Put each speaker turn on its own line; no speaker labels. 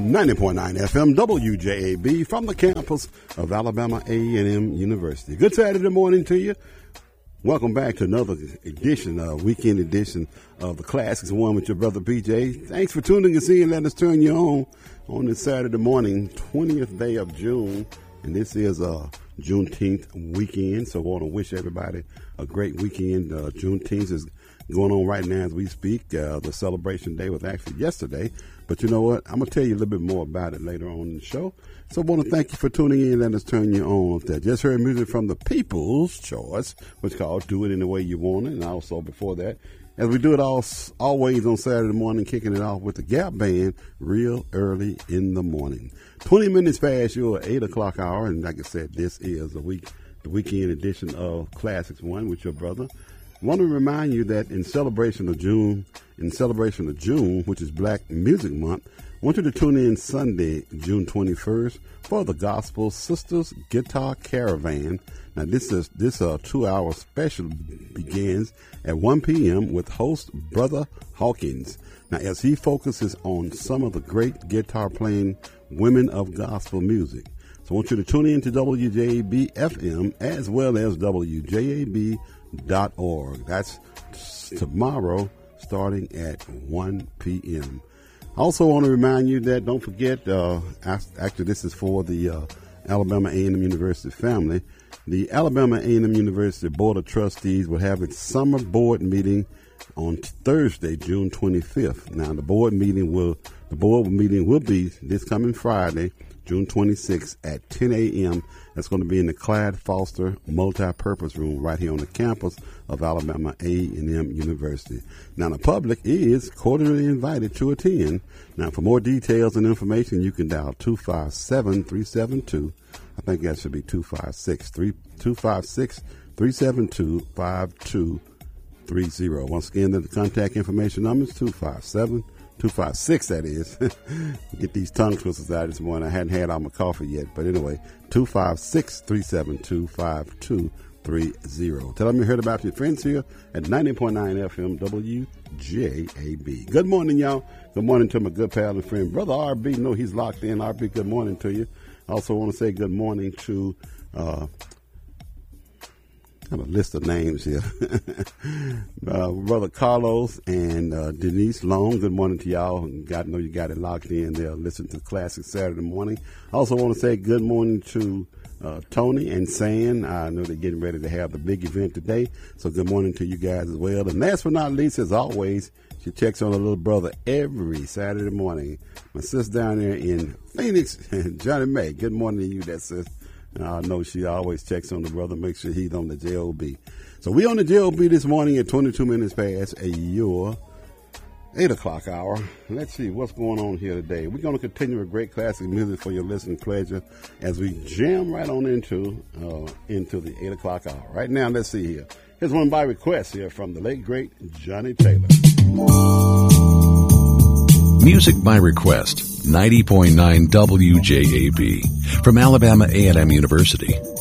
90.9 FM WJAB from the campus of Alabama A&M University. Good Saturday morning to you. Welcome back to another edition, weekend edition of the Classics One with your brother PJ. Thanks for tuning us in. Let us turn you on this Saturday morning, 20th day of June. And this is Juneteenth weekend. So I want to wish everybody a great weekend. Juneteenth is going on right now as we speak. The celebration day was actually yesterday. But you know what? I'm going to tell you a little bit more about it later on in the show. So I want to thank you for tuning in. Let us turn you on with that. Just heard music from the People's Choice, which is called Do It in the Way You Want It. And also before that, as we do it always on Saturday morning, kicking it off with the Gap Band real early in the morning. 20 minutes past your 8 o'clock hour. And like I said, this is the weekend edition of Classics One with your brother. I want to remind you that in celebration of June, which is Black Music Month, I want you to tune in Sunday, June 21st, for the Gospel Sisters Guitar Caravan. Now, this 2-hour special begins at 1 p.m. with host Brother Hawkins. Now, as he focuses on some of the great guitar-playing women of gospel music. So I want you to tune in to WJAB FM as well as WJAB.org. That's tomorrow starting at 1 p.m. I also want to remind you that don't forget, actually this is for the Alabama A&M University family. The Alabama A&M University Board of Trustees will have its summer board meeting on Thursday, June 25th. Now, the board meeting will be this coming Friday, June 26th at 10 a.m. That's going to be in the Clyde Foster Multi-Purpose Room right here on the campus of Alabama A&M University. Now, the public is cordially invited to attend. Now, for more details and information, you can dial 257-372. I think that should be 256-372-5230. Once again, the contact information number is 256, that is. Get these tongue twisters out this morning. I hadn't had all my coffee yet. But anyway, 256-372-5230. Tell them you heard about your friends here at 90.9 FM WJAB. Good morning, y'all. Good morning to my good pal and friend, Brother RB. Know he's locked in. RB, good morning to you. I also want to say good morning to... I have a list of names here. Brother Carlos and Denise Long, good morning to y'all. I know you got it locked in there. Listen to Classic Saturday morning. I also want to say good morning to Tony and San. I know they're getting ready to have the big event today. So good morning to you guys as well. And last but not least, as always, she checks on her little brother every Saturday morning. My sis down there in Phoenix, Johnny May. Good morning to you, that sis. I know she always checks on the brother, make sure he's on the JOB. So we on the JOB this morning at 22 minutes past your 8 o'clock hour. Let's see what's going on here today. We're going to continue with great classic music for your listening pleasure as we jam right on into the 8 o'clock hour. Right now, let's see here. Here's one by request here from the late, great Johnny Taylor.
Music by request, 90.9 WJAB from Alabama A&M University.